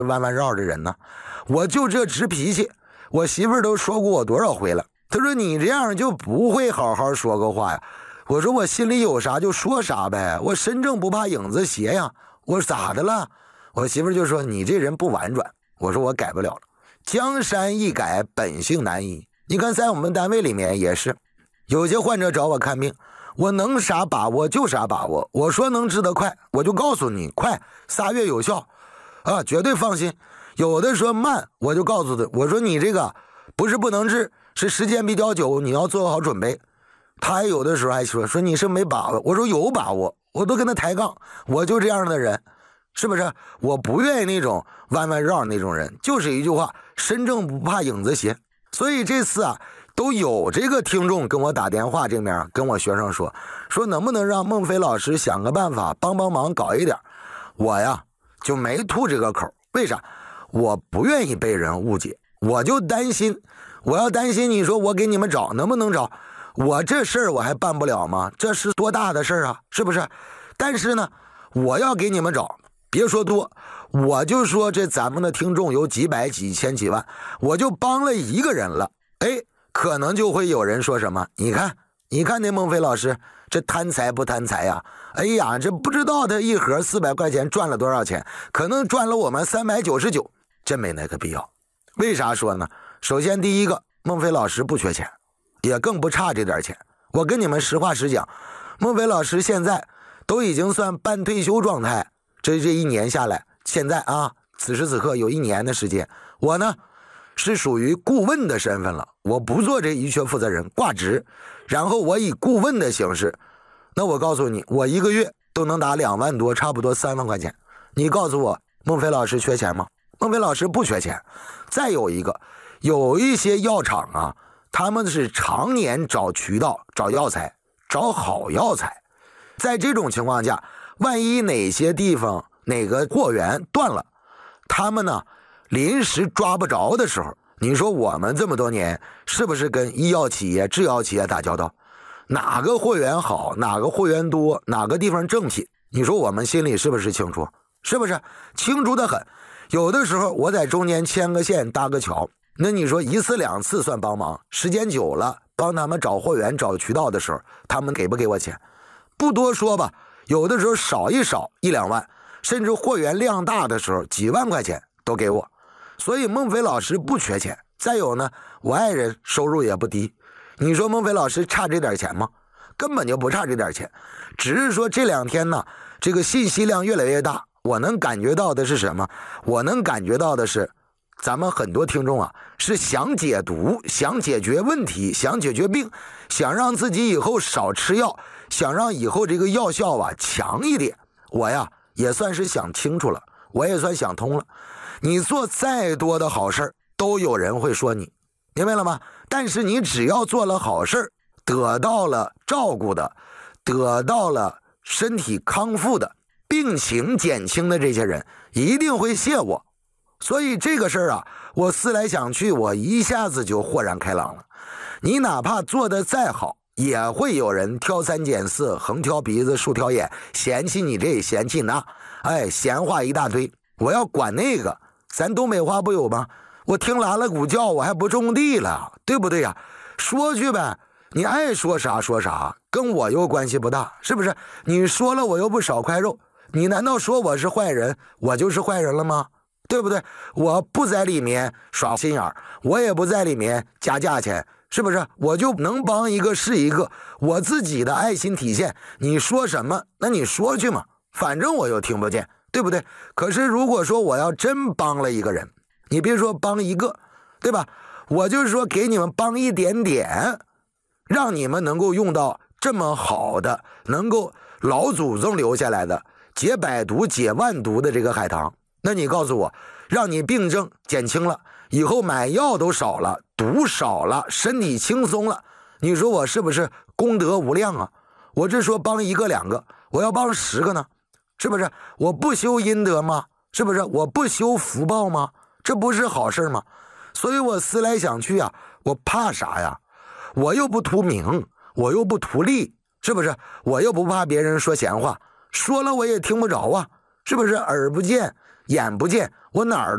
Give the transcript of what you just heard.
弯弯绕的人呢？我就这直脾气，我媳妇儿都说过我多少回了。她说你这样就不会好好说个话呀。我说我心里有啥就说啥呗，我身正不怕影子斜呀。我说咋的了？我媳妇儿就说你这人不婉转。我说我改不了了，江山易改，本性难移。你看在我们单位里面也是，有些患者找我看病，我能啥把握就啥把握。我说能治得快，我就告诉你快，3月有效啊，绝对放心。有的说慢，我就告诉他，我说你这个不是不能治，是时间比较久，你要做好准备。他有的时候还说你是没把握，我说有把握，我都跟他抬杠，我就这样的人，是不是？我不愿意那种弯弯绕那种人，就是一句话，身正不怕影子斜。所以这次啊，都有这个听众跟我打电话，这面跟我学生说能不能让孟非老师想个办法帮忙搞一点。我呀就没吐这个口，为啥？我不愿意被人误解，我就担心，我要担心你说我给你们找能不能找，我这事儿我还办不了吗？这是多大的事儿啊，是不是？但是呢，我要给你们找，别说多，我就说这咱们的听众有几百几千几万，我就帮了一个人了，哎，可能就会有人说什么，你看那孟非老师这贪财不贪财呀？哎呀，这不知道他一盒400块钱赚了多少钱，可能赚了我们399，真没那个必要。为啥说呢？首先第一个，孟非老师不缺钱，也更不差这点钱。我跟你们实话实讲，孟非老师现在都已经算半退休状态，这一年下来，现在啊，此时此刻有1年的时间，我呢是属于顾问的身份了，我不做这医学负责人，挂职，然后我以顾问的形式，那我告诉你，我1个月都能打2万多，差不多3万块钱。你告诉我，孟非老师缺钱吗？孟非老师不缺钱。再有一个，有一些药厂啊，他们是常年找渠道、找药材、找好药材。在这种情况下，万一哪些地方哪个货源断了，他们呢临时抓不着的时候，你说我们这么多年是不是跟医药企业、制药企业打交道？哪个货源好，哪个货源多，哪个地方正品，你说我们心里是不是清楚？是不是清楚得很？有的时候我在中间牵个线搭个桥，那你说1次2次算帮忙，时间久了帮他们找货源找渠道的时候，他们给不给我钱？不多说吧，有的时候少1两万，甚至货源量大的时候几万块钱都给我。所以孟非老师不缺钱。再有呢，我爱人收入也不低，你说孟非老师差这点钱吗？根本就不差这点钱，只是说这2天呢，这个信息量越来越大。我能感觉到的是什么？我能感觉到的是，咱们很多听众啊，是想解毒，想解决问题，想解决病，想让自己以后少吃药，想让以后这个药效啊强一点。我呀也算是想清楚了，我也算想通了。你做再多的好事都有人会说你，明白了吗？但是你只要做了好事，得到了照顾的，得到了身体康复的，病情减轻的这些人一定会谢我。所以这个事儿啊，我思来想去，我一下子就豁然开朗了。你哪怕做得再好，也会有人挑三拣四，横挑鼻子竖挑眼，嫌弃你这嫌弃那，哎，闲话一大堆。我要管那个，咱东北话不有吗？我听拉了鼓叫，我还不种地了，对不对呀？说去呗，你爱说啥说啥，跟我又关系不大，是不是？你说了我又不少块肉，你难道说我是坏人，我就是坏人了吗？对不对？我不在里面耍心眼儿，我也不在里面加价钱，是不是？我就能帮一个是一个，我自己的爱心体现。你说什么，那你说去嘛，反正我又听不见，对不对？可是如果说我要真帮了一个人，你别说帮一个，对吧？我就是说给你们帮一点点，让你们能够用到这么好的，能够老祖宗留下来的解百毒解万毒的这个海棠。那你告诉我，让你病症减轻了，以后买药都少了，毒少了，身体轻松了，你说我是不是功德无量啊？我这说帮一个两个，我要帮10个呢，是不是？我不修阴德吗？是不是？我不修福报吗？这不是好事吗？所以我思来想去啊，我怕啥呀？我又不图名，我又不图利，是不是？我又不怕别人说闲话，说了我也听不着啊，是不是？耳不见眼不见，我哪儿